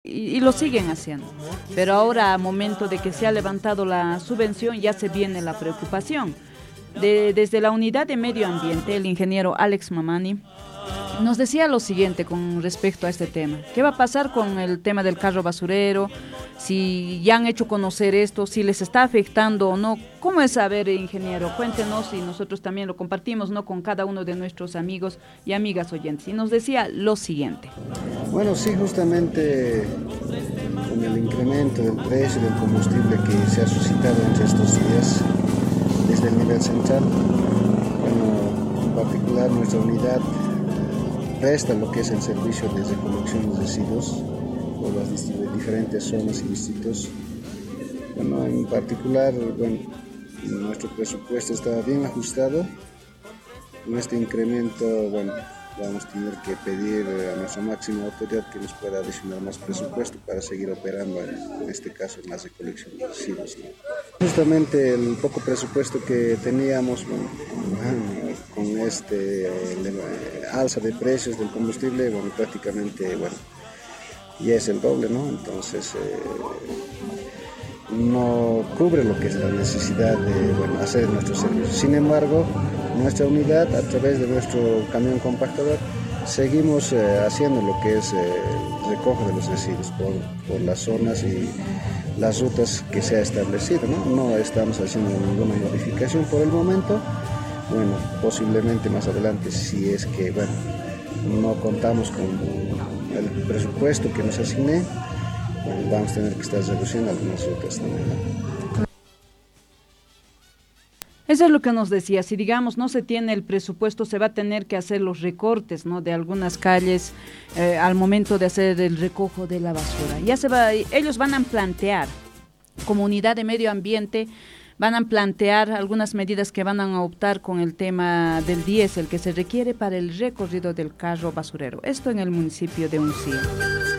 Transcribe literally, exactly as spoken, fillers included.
Y, y lo siguen haciendo. Pero ahora, a momento de que se ha levantado la subvención, ya se viene la preocupación. De, desde la unidad de medio ambiente, el ingeniero Alex Mamani nos decía lo siguiente con respecto a este tema. ¿Qué va a pasar con el tema del carro basurero? Si ya han hecho conocer esto, si les está afectando o no. ¿Cómo es saber, ingeniero? Cuéntenos y nosotros también lo compartimos, ¿no?, con cada uno de nuestros amigos y amigas oyentes. Y nos decía lo siguiente. Bueno, sí, justamente con el incremento del precio del combustible que se ha suscitado entre estos días desde el nivel central, bueno, en particular nuestra unidad presta lo que es el servicio de recolección de residuos por las diferentes zonas y distritos. Bueno, en particular, bueno, nuestro presupuesto está bien ajustado. Con este incremento, bueno, vamos a tener que pedir a nuestra máxima autoridad que nos pueda adicionar más presupuesto para seguir operando, en este caso, en la recolección de residuos, ¿no? Justamente el poco presupuesto que teníamos, bueno, con este eh, alza de precios del combustible, bueno, prácticamente, bueno, ya es el doble, ¿no? Entonces, eh, no cubre lo que es la necesidad de, bueno, hacer nuestro servicio. Sin embargo, nuestra unidad, a través de nuestro camión compactador, seguimos eh, haciendo lo que es eh, el recojo de los residuos por, por las zonas y las rutas que se ha establecido, ¿no? No estamos haciendo ninguna modificación por el momento. Bueno, posiblemente más adelante, si es que, bueno, no contamos con el presupuesto que nos asigne, bueno, vamos a tener que estar reduciendo algunas rutas también, ¿no? Eso es lo que nos decía. Si, digamos, no se tiene el presupuesto, se va a tener que hacer los recortes, ¿no?, de algunas calles eh, al momento de hacer el recojo de la basura. Ya se va, ellos van a plantear, como unidad de medio ambiente, van a plantear algunas medidas que van a optar con el tema del diésel que se requiere para el recorrido del carro basurero. Esto en el municipio de Uncillo.